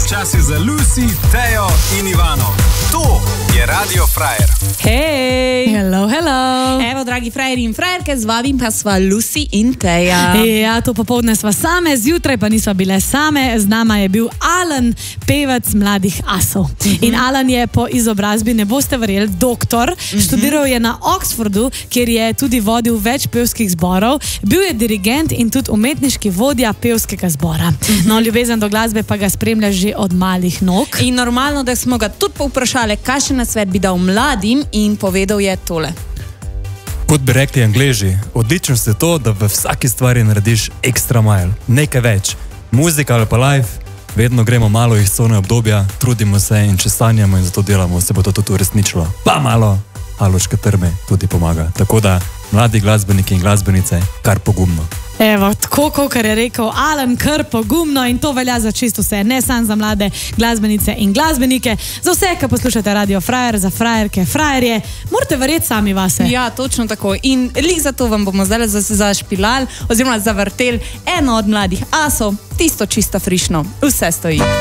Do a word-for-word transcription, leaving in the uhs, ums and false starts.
Čas je za Lucy, Tejo in Ivano. To je Radio Frajer. Hej! Hello, hello! Evo, dragi frajeri in frajerke, z vami pa sva Lucy in Teja. Ja, to popoldne sva same, zjutraj pa nisva bile same. Z nama je bil Alan, pevec Mladih asov. Uh-huh. In Alan je po izobrazbi, ne boste verjeli, doktor. Uh-huh. Študiral je na Oxfordu, kjer je tudi vodil več pevskih zborov. Bil je dirigent in tudi umetniški vodja pevskega zbora. Uh-huh. No, ljubezen do glasbe pa ga spremlja že od malih nog. In normalno, da smo ga tudi povprašali, kakšen nasvet bi dal mladim, in povedal je tole. Kot bi rekli Angleži, odlično je to, da v vsaki stvari narediš extra mile, nekaj več. Muzika ali pa live, vedno gremo malo iz cone obdobja, trudimo se in če sanjamo in zato delamo, se bo to tudi uresničilo. Pa malo aloške trme tudi pomaga. Tako da, mladi glasbeniki in glasbenice, kar pogumno. Evo, tako kot je rekel Alan, kar pogumno, in to velja za čisto vse, ne samo za mlade glasbenice in glasbenike, za vse, ki poslušate Radio Frajer, za frajerke, frajerje, morate verjeti sami vase. Ja, točno tako. In lih za to vam bomo zdaj zašpilali oziroma zavrteli eno od Mladih asov, tisto čisto frišno. Vse stoji.